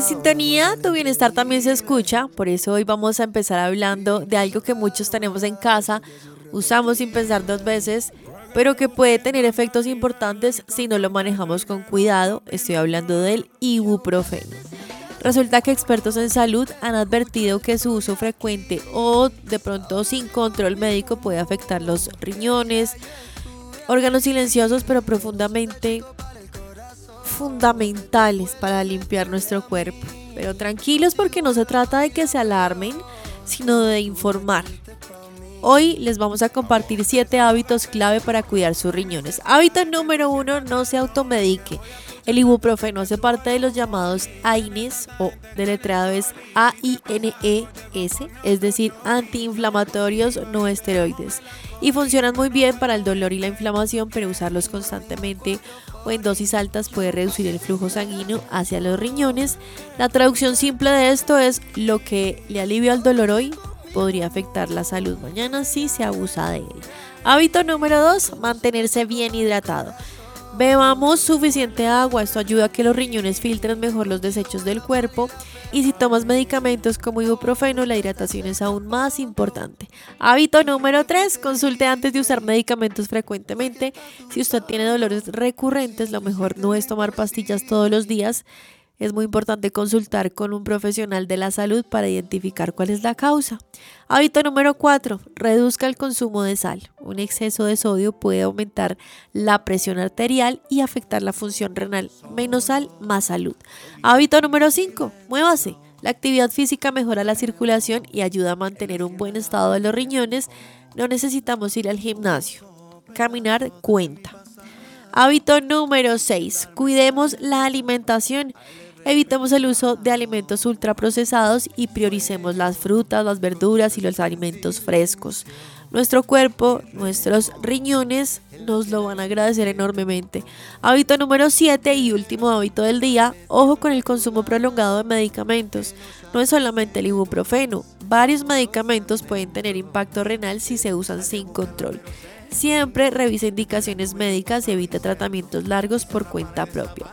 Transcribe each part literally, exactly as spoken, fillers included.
En sintonía, tu bienestar también se escucha, por eso hoy vamos a empezar hablando de algo que muchos tenemos en casa, usamos sin pensar dos veces, pero que puede tener efectos importantes si no lo manejamos con cuidado. Estoy hablando del ibuprofeno. Resulta que expertos en salud han advertido que su uso frecuente o de pronto sin control médico puede afectar los riñones, órganos silenciosos pero profundamente fundamentales para limpiar nuestro cuerpo. Pero tranquilos, porque no se trata de que se alarmen, sino de informar. Hoy les vamos a compartir siete hábitos clave para cuidar sus riñones. Hábito número uno, no se automedique. El ibuprofeno hace parte de los llamados A I N E S, o deletreado es A I N E S, es decir, antiinflamatorios no esteroides, y funcionan muy bien para el dolor y la inflamación, pero usarlos constantemente o en dosis altas puede reducir el flujo sanguíneo hacia los riñones. La traducción simple de esto es: lo que le alivia el dolor hoy podría afectar la salud mañana si se abusa de él. Hábito número dos, mantenerse bien hidratado. Bebamos suficiente agua, esto ayuda a que los riñones filtren mejor los desechos del cuerpo, y si tomas medicamentos como ibuprofeno, la hidratación es aún más importante. Hábito número tres, consulte antes de usar medicamentos frecuentemente. Si usted tiene dolores recurrentes, lo mejor no es tomar pastillas todos los días. Es muy importante consultar con un profesional de la salud para identificar cuál es la causa. Hábito número cuatro, reduzca el consumo de sal. Un exceso de sodio puede aumentar la presión arterial y afectar la función renal. Menos sal, más salud. Hábito número cinco, muévase. La actividad física mejora la circulación y ayuda a mantener un buen estado de los riñones. No necesitamos ir al gimnasio. Caminar cuenta. Hábito número seis, cuidemos la alimentación. Evitemos el uso de alimentos ultraprocesados y prioricemos las frutas, las verduras y los alimentos frescos. Nuestro cuerpo, nuestros riñones nos lo van a agradecer enormemente. Hábito número siete y último hábito del día, ojo con el consumo prolongado de medicamentos. No es solamente el ibuprofeno, varios medicamentos pueden tener impacto renal si se usan sin control. Siempre revise indicaciones médicas y evite tratamientos largos por cuenta propia.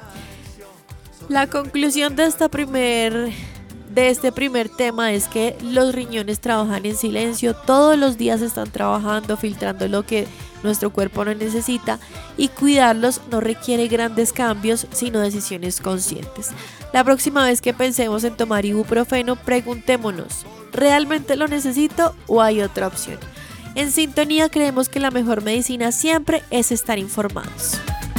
La conclusión de, esta primer, de este primer tema es que los riñones trabajan en silencio, todos los días están trabajando, filtrando lo que nuestro cuerpo no necesita, y cuidarlos no requiere grandes cambios, sino decisiones conscientes. La próxima vez que pensemos en tomar ibuprofeno, preguntémonos, ¿realmente lo necesito o hay otra opción? En sintonía, creemos que la mejor medicina siempre es estar informados.